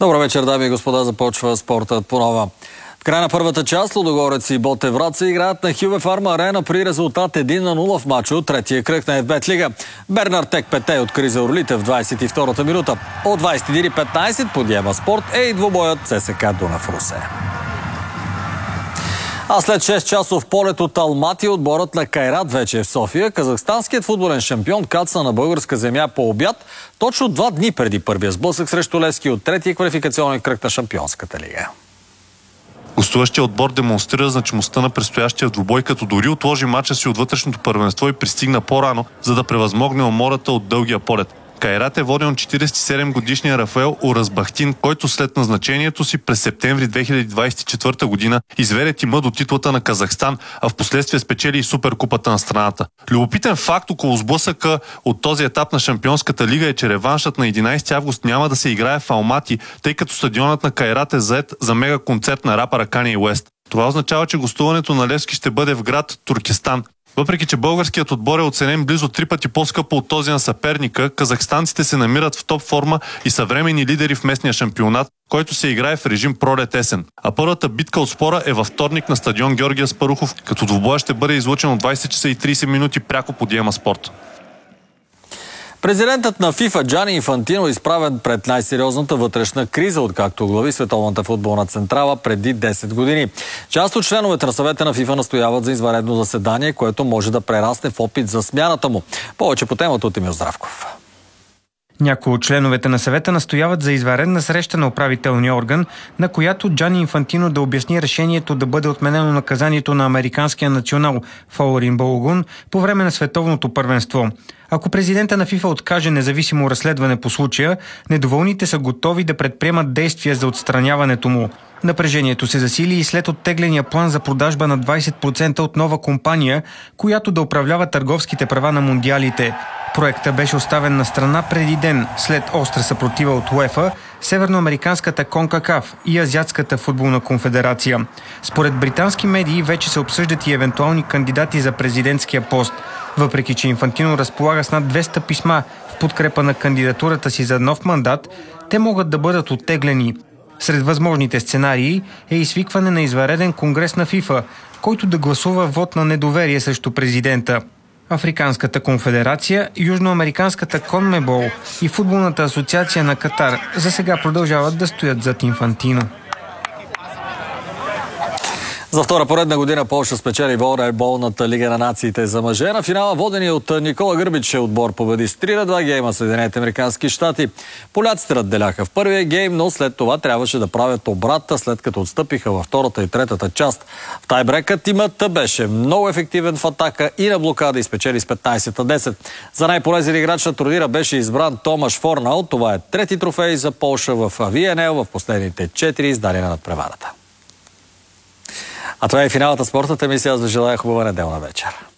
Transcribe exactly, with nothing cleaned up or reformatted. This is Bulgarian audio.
Добър вечер, дами и господа, започва спортът по нова. В края на първата част Лудогорец и Ботевраца играят на Хюбе Фарма Арена при резултат един на нула в мача от третия кръг на Еф Бет Лига. Бернар Тек Пете откри за орлите в двадесет и втората минута. От двадесет и един петнадесет подиема Спорт е и двубоят ЦСКА Дунав Русе. А след шест часов полет от Алмати, отборът на Кайрат вече е в София. Казахстанският футболен шампион каца на българска земя по обяд, точно два дни преди първия сблъсък срещу Левски от третия квалификационен кръг на Шампионската лига. Гостуващия отбор демонстрира значимостта на предстоящия двубой, като дори отложи мача си от вътрешното първенство и пристигна по-рано, за да превъзмогне умората от дългия полет. Кайрат е воден от четиридесет и седем годишния Рафаел Оразбахтин, който след назначението си през септември две хиляди двадесет и четвърта година изведе тима до титлата на Казахстан, а в последствие спечели и Суперкупата на страната. Любопитен факт около сблъсъка от този етап на Шампионската лига е, че реваншът на единадесети август няма да се играе в Алмати, тъй като стадионът на Кайрат е зает за мега концерт на рапъра Кани Уест. Това означава, че гостуването на Левски ще бъде в град Туркестан. Въпреки че българският отбор е оценен близо три пъти по-скъпо от този на съперника, казахстанците се намират в топ форма и съвременни лидери в местния шампионат, който се играе в режим пролет-есен. А първата битка от спора е във вторник на стадион Георги Аспарухов, като двубоя ще бъде излъчен от двадесет часа и тридесет минути пряко по Диема Спорт. Президентът на ФИФА Джани Инфантино е изправен пред най-сериозната вътрешна криза, откакто оглави Световната футболна централа преди десет години. Част от членовете на съвета на ФИФА настояват за извънредно заседание, което може да прерасне в опит за смяната му. Повече по темата от Емил Здравков. Някои от членовете на съвета настояват за извънредна среща на управителния орган, на която Джани Инфантино да обясни решението да бъде отменено наказанието на американския национал Фаурин Балогун по време на световното първенство. Ако президента на ФИФА откаже независимо разследване по случая, недоволните са готови да предприемат действия за отстраняването му. Напрежението се засили и след оттегления план за продажба на двадесет процента от нова компания, която да управлява търговските права на мундиалите. Проектът беше оставен на страна преди ден, след остра съпротива от УЕФА, Северноамериканската Конкакаф и Азиатската футболна конфедерация. Според британски медии вече се обсъждат и евентуални кандидати за президентския пост. Въпреки че Инфантино разполага с над двеста писма в подкрепа на кандидатурата си за нов мандат, те могат да бъдат оттеглени. Сред възможните сценарии е и свикване на извънреден конгрес на ФИФА, който да гласува вод на недоверие срещу президента. Африканската конфедерация, Южноамериканската Конмебол и Футболната асоциация на Катар за сега продължават да стоят зад Инфантино. За втора поредна година Полша спечели волейболната лига на нациите за мъже. На финала, водени от Никола Гърбич, отбор победи с три на два гейма Съединените американски щати. Поляците разделяха в първия гейм, но след това трябваше да правят обрата, след като отстъпиха във втората и третата част. В тайбрека тимът беше много ефективен в атака и на блокада и спечели с петнадесет на десет. За най-полезен играч на турнира беше избран Томаш Форнал. Това е трети трофей за Полша в Ви Ен Ел в последните четири издания на надпреварата. А това е финалната спортната емисия. Аз ви желая хубава неделна вечер.